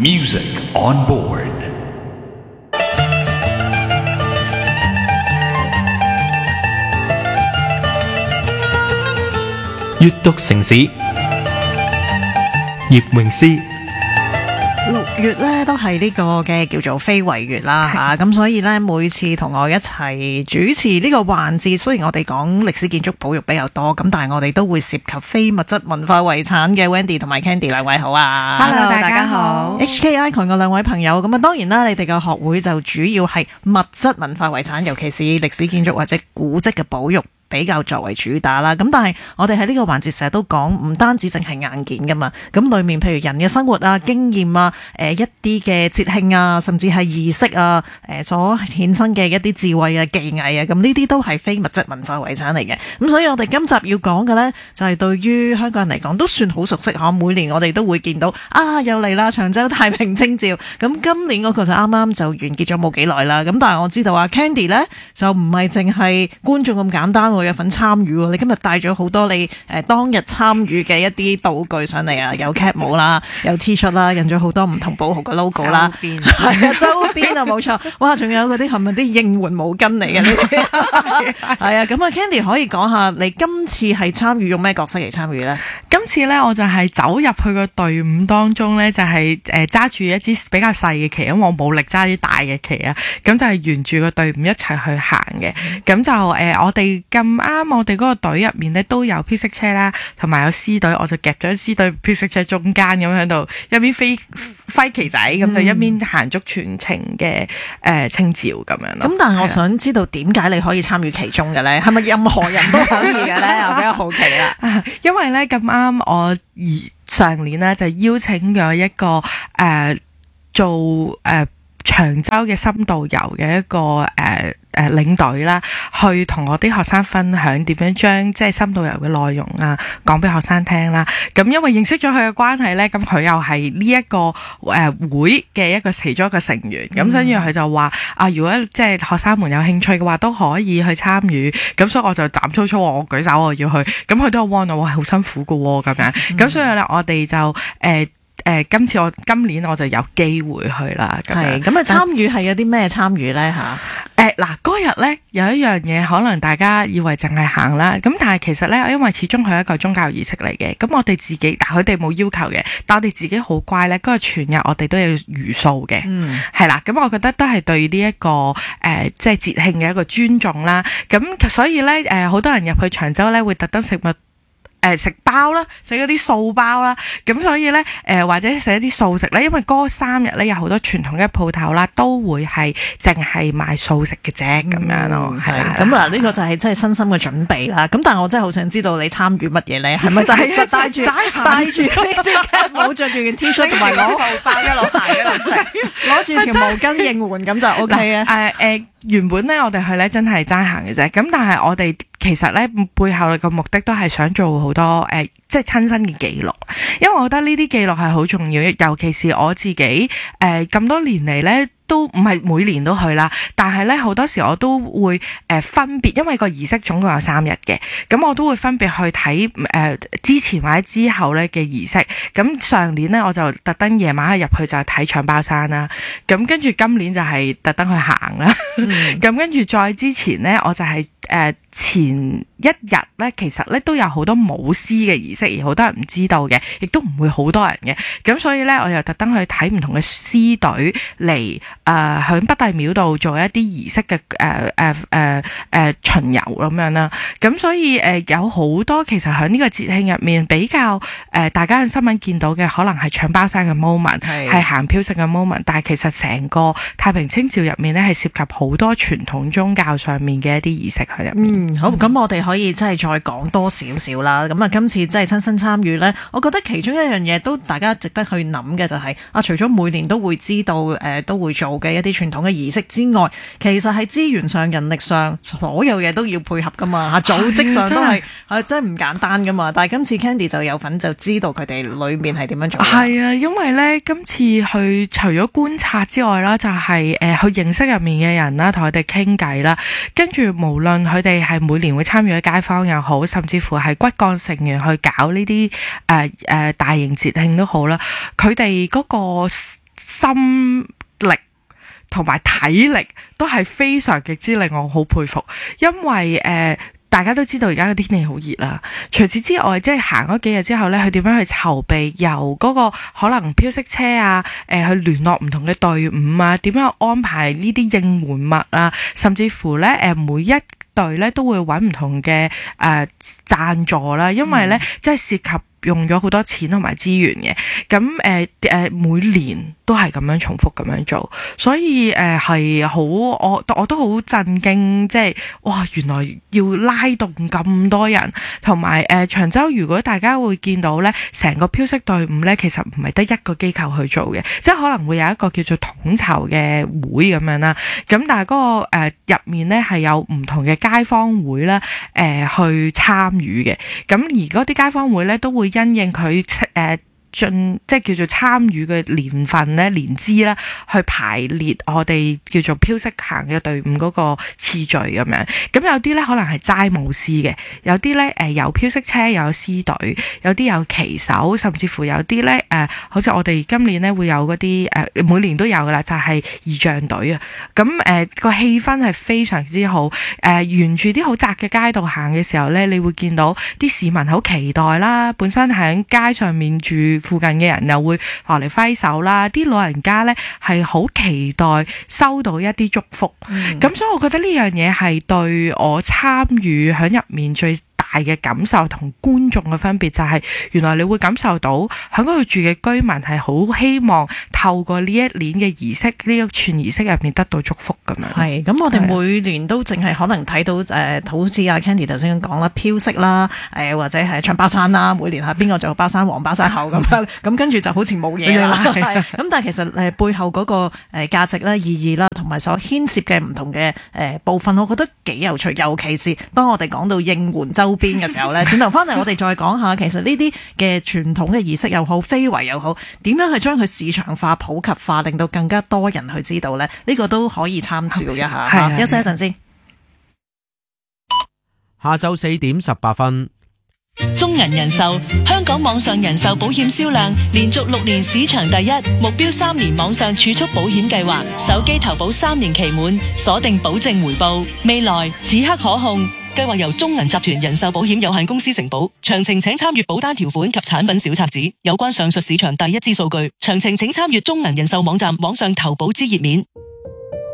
Music on board. 閱讀城市葉詠詩。 6月咧都係呢個嘅叫做非遺月啦嚇，咁所以咧每次同我一齊主持呢個環節，雖然我哋講歷史建築保育比較多，咁但係我哋都會涉及非物質文化遺產嘅 Wendy 同埋 Candy 兩位好啊 Hello 大家好 HK Icon 嘅兩位朋友，咁啊當然啦，你哋嘅學會就主要係物質文化遺產，尤其是歷史建築或者古蹟嘅保育比較作為主打啦，咁但係我哋喺呢個環節成日都講，唔單止淨係硬件噶嘛，咁裏面譬如人嘅生活啊、經驗啊、一啲嘅節慶啊，甚至係儀式啊，所衍生嘅一啲智慧啊、技藝啊，咁呢啲都係非物質文化遺產嚟嘅。咁所以我哋今集要講嘅呢，就係對於香港人嚟講都算好熟悉嚇，每年我哋都會見到啊，又嚟啦長洲太平清醮，咁今年嗰個就啱啱就完結咗冇幾耐啦。咁但係我知道啊 Candy 呢，就唔係淨係觀眾咁簡單。我有份參與喎，你今日帶咗好多你當日參與嘅一啲道具上嚟啊，有 cap 帽啦，有 T 恤啦，印咗好多唔同寶號嘅 logo 啦，係啊，周邊啊冇錯，哇，仲有嗰啲係咪啲應援毛巾嚟嘅呢啲？係啊，咁啊 Candy 可以講下你今次係參與用咩角色嚟參與呢？ 今次呢，我就係走入去個隊伍當中呢，就係揸住一支比較細嘅旗，因為我冇力揸啲大嘅旗啊，咁就係沿住個隊伍一齊去行嘅。咁就我哋咁啱，我哋嗰個隊入面呢都有披飾車啦，同埋有獅隊，我就夾咗獅隊披飾車中間咁喺度，一邊揮旗仔咁就一邊行足全程嘅清醮咁樣咯。 咁但係我想知道點解你可以參與其中嘅呢？係咪任何人都可以嘅呢？我比較好奇啦。 因為呢咁啱，我上年呢就邀請咗一個做長洲嘅深度遊嘅一個領隊啦，去同我啲學生分享點樣將即係深度遊嘅內容啊講俾學生聽啦。咁因為認識咗佢嘅關係呢，咁佢又係呢一個會嘅其中一個成員，咁所以佢就話啊，如果即係學生們有興趣嘅話，都可以去參與。咁所以我就膽粗粗我舉手我要去，咁佢都有 warn 我，好辛苦㗎喎咁樣。咁所以咧，我哋就今年我就有機會去啦。 係咁啊，參與係有啲咩參與咧嚇？ 嗱，嗰日咧有一樣嘢，可能大家以為淨係行啦，咁但係其實咧，因為始終係一個宗教儀式嚟嘅，咁我哋自己，但佢哋冇要求嘅，但我哋自己好乖咧，嗰個全日我哋都要茹素嘅，係啦，咁我覺得都係對呢一個即係節慶嘅一個尊重啦。咁所以咧好多人入去長洲咧會特登食食包啦，食嗰啲素包啦，咁所以咧或者食一啲素食咧，因為嗰3日咧有好多傳統嘅鋪頭啦，都會係淨係賣素食嘅啫，咁樣咯。係咁嗱，呢個就係真係身心嘅準備啦。咁但係我真係好想知道你參與乜嘢咧？係咪就係帶住呢啲 cap 帽，着住件 T 恤同埋攞素包一路行一路食，攞住條毛巾應援咁就 OK 啊？ 原本咧我哋去咧真係齋行嘅啫，咁但係我哋其實咧背後嘅目的都係想做好多即係親身嘅記錄，因為我覺得呢啲記錄係好重要，尤其是我自己咁多年嚟咧。都唔係每年都去啦，但係咧好多時我都會分別，因為個儀式總共有3日嘅，咁我都會分別去睇之前或者之後咧嘅儀式。咁上年咧我就特登夜晚入去就係睇搶包山啦，咁跟住今年就係特登去行啦，咁跟住再之前咧我就係前一日咧，其實咧都有好多舞獅嘅儀式，而好多人唔知道嘅，亦都唔會好多人嘅。咁所以咧，我又特登去睇唔同嘅獅隊嚟響北帝廟度做一啲儀式嘅巡遊咁樣啦。咁所以有好多其實喺呢個節慶入面比較大家喺新聞見到嘅，可能係搶包山嘅 moment， 係行飄色嘅 moment， 但係其實成個太平清醮入面咧係涉及好多傳統宗教上面嘅一啲儀式喺入面。 好，咁我哋可以真係再講多少少啦。咁啊，今次真係親身參與呢，我覺得其中一樣嘢都大家值得去諗嘅就係除咗每年都會知道都會做嘅一啲傳統嘅儀式之外，其實喺資源上、人力上，所有嘢都要配合噶嘛。組織上都係真係唔簡單噶嘛。但係今次 Candy 就有份就知道佢哋裏面係點樣做。 係啊，因為呢，今次去除咗觀察之外啦，就係去認識入面嘅人啦，同佢哋傾偈啦，跟住無論佢哋係每年會參與嘅街坊又好，甚至乎係骨幹成員去搞呢啲大型節慶都好啦，佢哋嗰個心力同埋體力都係非常極之令我好佩服，因為大家都知道而家嘅天氣好熱啦。除此之外，即係行咗幾日之後咧，佢點樣去籌備由嗰個可能飄色車啊，去聯絡唔同嘅隊伍啊，點樣安排呢啲應援物啊，甚至乎咧每一隊咧都會揾唔同嘅贊助啦，因為咧即係涉及用咗好多錢同埋資源嘅，咁每年都係咁樣重複咁樣做，所以係好我都好震驚，即係哇原來要拉動咁多人，同埋長洲如果大家會見到咧，成個飄色隊伍咧其實唔係得一個機構去做嘅，即係可能會有一個叫做統籌嘅會咁樣啦，咁但係嗰個入面咧係有唔同嘅街坊會啦，去參與嘅，咁而嗰啲街坊會咧都會因應佢即係叫做參與嘅年份咧、年資啦，去排列我哋叫做飄色行嘅隊伍嗰個次序咁樣。咁有啲咧可能係齋舞獅嘅，有啲咧有飄色車，有獅隊，有啲有旗手，甚至乎有啲咧好似我哋今年咧會有嗰啲每年都有噶啦，就係儀仗隊啊。咁個氣氛係非常之好。沿住啲好窄嘅街道行嘅時候咧，你會見到啲市民好期待啦，本身喺街上面住附近嘅人又會落嚟揮手啦，啲老人家咧係好期待收到一啲祝福，咁所以我覺得呢樣嘢係對我參與喺入面最大嘅感受同觀眾嘅分別，就係原來你會感受到喺嗰度住嘅居民係好希望透過呢一年嘅儀式，呢一串儀式入面得到祝福咁樣。 係咁，我哋每年都淨係可能睇到好似阿 Candy 頭先講啦，飄色啦，或者係唱包山啦，每年係邊個做包山王、包山后咁樣，咁跟住就好似冇嘢啦。咁但係其實背後嗰個價值啦、意義啦，同埋所牽涉嘅唔同嘅部分，我覺得幾有趣。尤其是當我哋講到應援周邊嘅時候咧，轉頭翻嚟我哋再講下，其實呢啲嘅傳統嘅儀式又好，非遺又好，點樣去將佢市場化、普及化，令到更加多人去知道咧？呢個都可以參照一下。休息一陣先。 下晝4點18分。 中銀人壽香港網上人壽保險銷量連續6年市場第一，目標3年網上儲蓄保險計劃，手機投保3年期滿，鎖定保證回報，未來此刻可控。計劃由中銀集團人壽保險有限公司承保，詳情請參閱保單條款及產品小冊子。有關上述市場第一支數據，詳情請參閱中銀人壽網站網上投保之頁面。